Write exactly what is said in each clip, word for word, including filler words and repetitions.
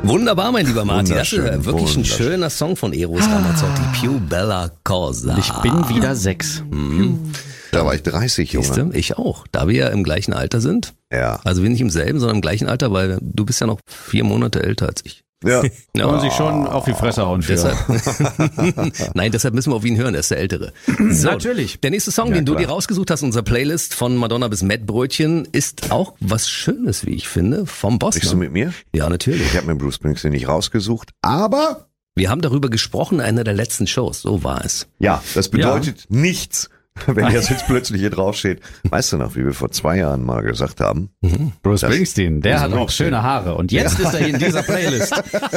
Wunderbar, mein lieber Martin. Das ist Wunderschön, wirklich ein schöner Song von Eros Ramazzotti. Più bella cosa. Ich bin wieder sechs. Mhm. Da war ich dreißig, Junge. Siehste, ich auch. Da wir ja im gleichen Alter sind. Ja. Also wir nicht im selben, sondern im gleichen Alter, weil du bist ja noch vier Monate älter als ich. Ja. Kann man sich schon auf die Fresse hauen für. Deshalb, Nein, deshalb müssen wir auf ihn hören, er ist der Ältere. So, Natürlich. Der nächste Song, Ja, den du klar. dir rausgesucht hast, unserer Playlist von Madonna bis Mettbrötchen, ist auch was Schönes, wie ich finde, vom Boss. Bist du mit mir? Ja, natürlich. Ich habe mir Bruce Springsteen nicht rausgesucht, aber Wir haben darüber gesprochen, einer der letzten Shows, so war es. ja, das bedeutet nichts, wenn das jetzt plötzlich hier draufsteht. Weißt du noch, wie wir vor zwei Jahren mal gesagt haben? Bruce Das- Springsteen, der Bruce hat auch Springsteen. schöne Haare. Und jetzt ist er hier in dieser Playlist.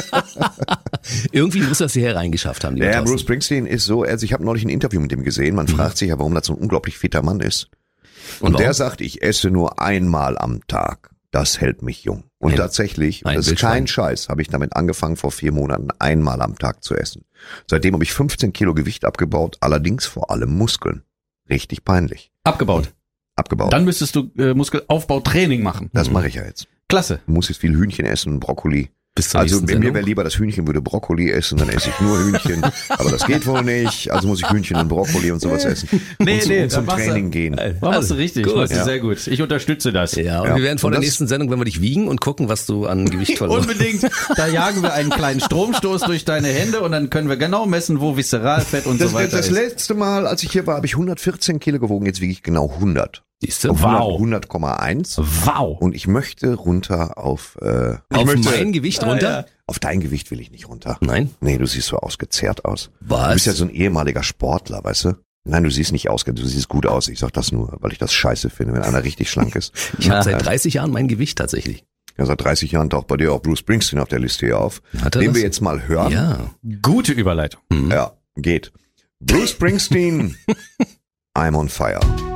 Irgendwie muss das hierher reingeschafft haben. lieber Ja, Thorsten. Bruce Springsteen ist so, also ich habe neulich ein Interview mit ihm gesehen, man fragt sich ja, warum das so ein unglaublich fitter Mann ist. Und, Und der warum? sagt, ich esse nur einmal am Tag. Das hält mich jung. Und Ein- tatsächlich, ein das ist Wildschwein. kein Scheiß, habe ich damit angefangen, vor vier Monaten einmal am Tag zu essen. Seitdem habe ich fünfzehn Kilo Gewicht abgebaut, allerdings vor allem Muskeln. Richtig peinlich. Abgebaut. Abgebaut. Dann müsstest du äh, Muskelaufbautraining machen. das mache ich ja jetzt. Klasse. Ich muss jetzt viel Hühnchen essen, Brokkoli. Bis zur Also nächsten wenn mir Sendung. wäre lieber, das Hühnchen würde Brokkoli essen, dann esse ich nur Hühnchen. Aber das geht wohl nicht. Also muss ich Hühnchen und Brokkoli und sowas essen. Nee, und, zu, nee, und zum dann machst du- Training gehen. Machst du richtig. Gut. Machst du Ja. sehr gut. Ich unterstütze das. Ja, und Ja. wir werden vor Und der das- nächsten Sendung, wenn wir dich wiegen und gucken, was du an Gewicht verloren hast. Unbedingt. Da jagen wir einen kleinen Stromstoß durch deine Hände und dann können wir genau messen, wo Viszeralfett und Das, so weiter das ist. letzte Mal, als ich hier war, habe ich hundertvierzehn Kilo gewogen. Jetzt wiege ich genau hundert. Siehst du? Wow. hundert hundert Komma eins. Wow. Und ich möchte runter auf, äh, ich Auf möchte, mein Gewicht runter? auf dein Gewicht will ich nicht runter. Nein. Nee, du siehst so ausgezehrt aus. Was? Du bist ja so ein ehemaliger Sportler, weißt du? Nein, du siehst nicht aus, du siehst gut aus. Ich sag das nur, weil ich das scheiße finde, wenn einer richtig schlank ist. Ich habe seit dreißig Jahren mein Gewicht tatsächlich. Ja, seit dreißig Jahren taucht bei dir auch Bruce Springsteen auf der Liste hier auf. Hat er Den das? wir jetzt mal hören. Ja. Gute Überleitung. Ja, geht. Bruce Springsteen, I'm on fire.